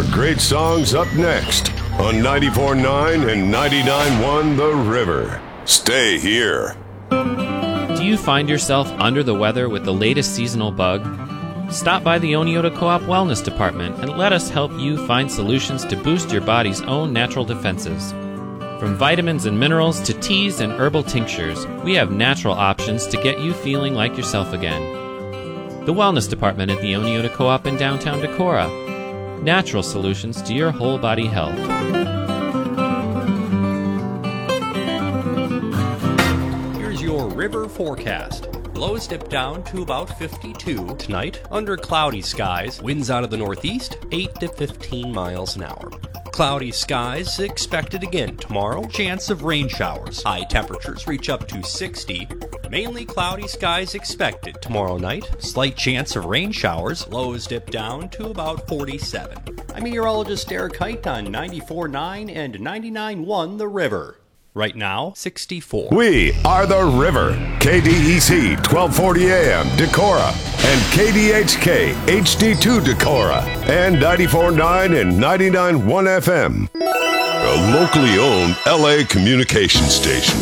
more great songs up next on 94.9 and 99.1 The River. Stay here. Do you find yourself under the weather with the latest seasonal bug? Stop by the Oneota Co-op Wellness Department and let us help you find solutions to boost your body's own natural defenses. From vitamins and minerals to teas and herbal tinctures, we have natural options to get you feeling like yourself again. The Wellness Department at the Oneota Co-op in downtown Decorah. Natural solutions to your whole body health. Here's your river forecast. Lows dip down to about 52 tonight. Under cloudy skies, winds out of the northeast, 8 to 15 miles an hour. Cloudy skies expected again tomorrow. Chance of rain showers. High temperatures reach up to 60. Mainly cloudy skies expected tomorrow night. Slight chance of rain showers. Lows dip down to about 47. I'm meteorologist Eric Height on 94.9 and 99.1 The River. Right now, 64. We are The River. KDEC 1240 AM Decorah and KDHK HD2 Decorah and 94.9 and 99.1 FM. A locally owned LA communication station.